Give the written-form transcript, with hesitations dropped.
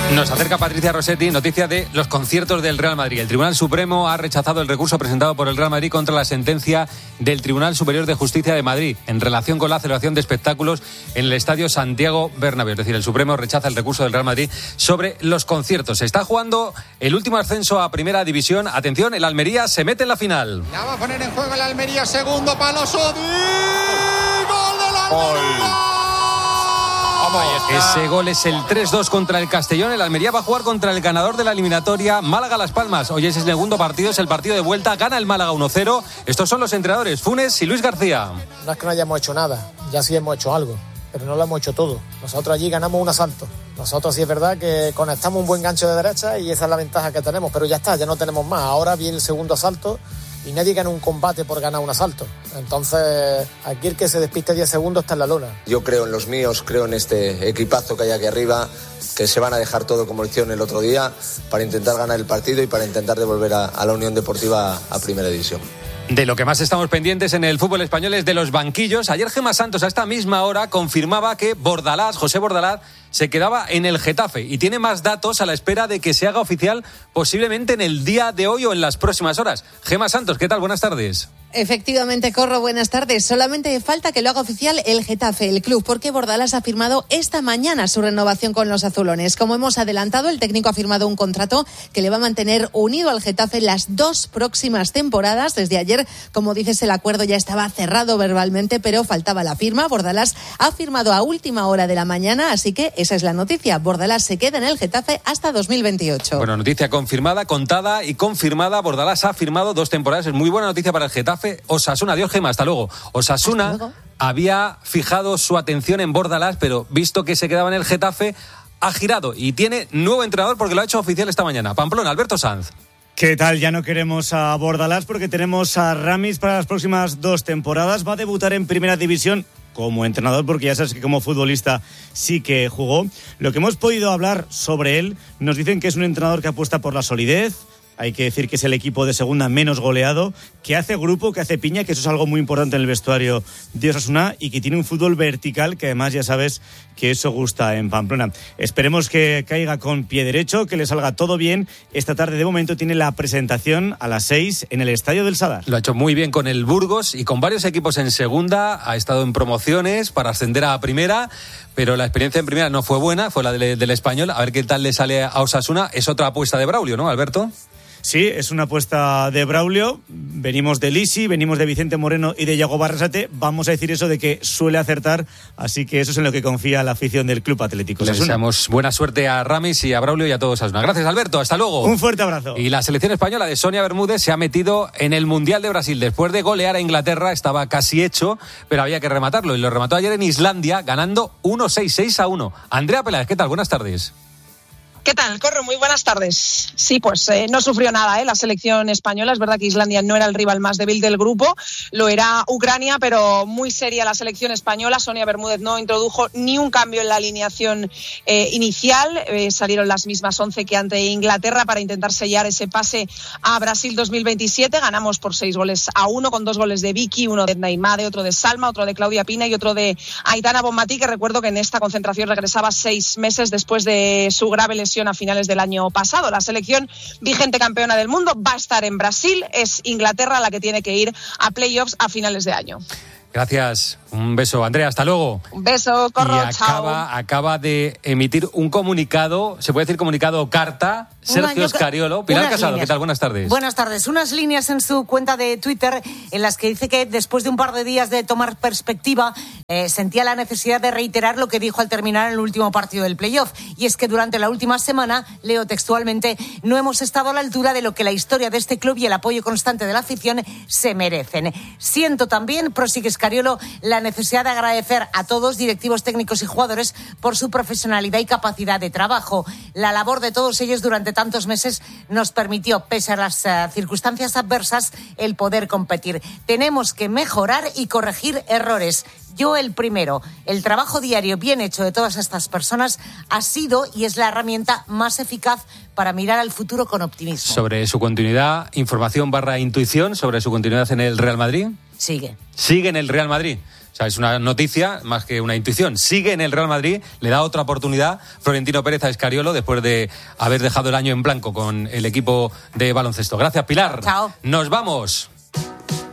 Nos acerca Patricia Rossetti, noticia de los conciertos del Real Madrid. El Tribunal Supremo ha rechazado el recurso presentado por el Real Madrid contra la sentencia del Tribunal Superior de Justicia de Madrid en relación con la celebración de espectáculos en el Estadio Santiago Bernabéu. Es decir, el Supremo rechaza el recurso del Real Madrid sobre los conciertos. Se está jugando el último ascenso a Primera División. Atención, el Almería se mete en la final. La va a poner en juego el Almería, segundo palo, Sodi. ¡Gol del Almería! Ese gol es el 3-2 contra el Castellón. El Almería va a jugar contra el ganador de la eliminatoria, Málaga-Las Palmas. Hoy es el segundo partido, es el partido de vuelta. Gana el Málaga 1-0. Estos son los entrenadores, Funes y Luis García. No es que no hayamos hecho nada, ya sí hemos hecho algo, pero no lo hemos hecho todo. Nosotros allí ganamos un asalto. Nosotros sí es verdad que conectamos un buen gancho de derecha y esa es la ventaja que tenemos, pero ya está, ya no tenemos más. Ahora viene el segundo asalto y nadie gana un combate por ganar un asalto. Entonces, aquí el que se despiste 10 segundos está en la lona. Yo creo en los míos, creo en este equipazo que hay aquí arriba, que se van a dejar todo como lo hicieron el otro día para intentar ganar el partido y para intentar devolver a la Unión Deportiva a Primera División. De lo que más estamos pendientes en el fútbol español es de los banquillos. Ayer Gemma Santos a esta misma hora confirmaba que Bordalás, José Bordalás, se quedaba en el Getafe y tiene más datos a la espera de que se haga oficial posiblemente en el día de hoy o en las próximas horas. Gemma Santos, ¿qué tal? Buenas tardes. Efectivamente, Corro, buenas tardes. Solamente falta que lo haga oficial el Getafe, el club, porque Bordalás ha firmado esta mañana su renovación con los azulones. Como hemos adelantado, el técnico ha firmado un contrato que le va a mantener unido al Getafe las 2 próximas temporadas. Desde ayer, como dices, el acuerdo ya estaba cerrado verbalmente, pero faltaba la firma. Bordalás ha firmado a última hora de la mañana, así que esa es la noticia. Bordalás se queda en el Getafe hasta 2028. Bueno, noticia confirmada, contada y confirmada. Bordalás ha firmado 2 temporadas. Es muy buena noticia para el Getafe. Osasuna, adiós Gemma, hasta luego. Osasuna había fijado su atención en Bordalás, pero visto que se quedaba en el Getafe, ha girado y tiene nuevo entrenador porque lo ha hecho oficial esta mañana. Pamplona, Alberto Sanz. ¿Qué tal? Ya no queremos a Bordalás porque tenemos a Ramis para las próximas 2 temporadas. Va a debutar en Primera División como entrenador, porque ya sabes que como futbolista sí que jugó. Lo que hemos podido hablar sobre él, nos dicen que es un entrenador que apuesta por la solidez. Hay que decir que es el equipo de segunda menos goleado, que hace grupo, que hace piña, que eso es algo muy importante en el vestuario de Osasuna y que tiene un fútbol vertical, que además ya sabes que eso gusta en Pamplona. Esperemos que caiga con pie derecho, que le salga todo bien. Esta tarde de momento tiene la presentación a las 6 en el Estadio del Sadar. Lo ha hecho muy bien con el Burgos y con varios equipos en segunda. Ha estado en promociones para ascender a primera, pero la experiencia en primera no fue buena, fue la del Español. A ver qué tal le sale a Osasuna. Es otra apuesta de Braulio, ¿no, Alberto? Sí, es una apuesta de Braulio. Venimos de Lisi, venimos de Vicente Moreno y de Yago Barrasate. Vamos a decir eso de que suele acertar, así que eso es en lo que confía la afición del Club Atlético Osasuna. Le deseamos buena suerte a Ramis y a Braulio y a todos Osasuna. Gracias, Alberto. Hasta luego. Un fuerte abrazo. Y la selección española de Sonia Bermúdez se ha metido en el Mundial de Brasil. Después de golear a Inglaterra, estaba casi hecho, pero había que rematarlo. Y lo remató ayer en Islandia, ganando 1-6-6-1. Andrea Peláez, ¿qué tal? Buenas tardes. ¿Qué tal, Corro? Muy buenas tardes. Sí, pues no sufrió nada la selección española. Es verdad que Islandia no era el rival más débil del grupo, lo era Ucrania, pero muy seria la selección española. Sonia Bermúdez no introdujo ni un cambio en la alineación inicial. Salieron las mismas 11 que ante Inglaterra para intentar sellar ese pase a Brasil 2027. Ganamos por 6-1 con 2 goles de Vicky, uno de Neymar, otro de Salma, otro de Claudia Pina y otro de Aitana Bonmatí, que recuerdo que en esta concentración regresaba 6 meses después de su grave lesión a finales del año pasado. La selección vigente campeona del mundo va a estar en Brasil. Es Inglaterra la que tiene que ir a playoffs a finales de año. Gracias. Un beso, Andrea. Hasta luego. Un beso, Corro. Y acaba de emitir un comunicado, se puede decir comunicado carta, Sergio Scariolo. Pilar Casado, ¿qué tal? Buenas tardes. Buenas tardes. Unas líneas en su cuenta de Twitter en las que dice que después de un par de días de tomar perspectiva, sentía la necesidad de reiterar lo que dijo al terminar el último partido del playoff. Y es que durante la última semana, leo textualmente, no hemos estado a la altura de lo que la historia de este club y el apoyo constante de la afición se merecen. Siento también, prosigue Scariolo, la necesidad de agradecer a todos, directivos, técnicos y jugadores, por su profesionalidad y capacidad de trabajo. La labor de todos ellos durante tantos meses nos permitió, pese a las circunstancias adversas, el poder competir. Tenemos que mejorar y corregir errores. Yo el primero. El trabajo diario bien hecho de todas estas personas ha sido y es la herramienta más eficaz para mirar al futuro con optimismo. Sobre su continuidad, información /intuición sobre su continuidad en el Real Madrid. Sigue. Sigue en el Real Madrid. O sea, es una noticia más que una intuición. Sigue en el Real Madrid, le da otra oportunidad Florentino Pérez a Escariolo después de haber dejado el año en blanco con el equipo de baloncesto. Gracias, Pilar. Chao. Nos vamos.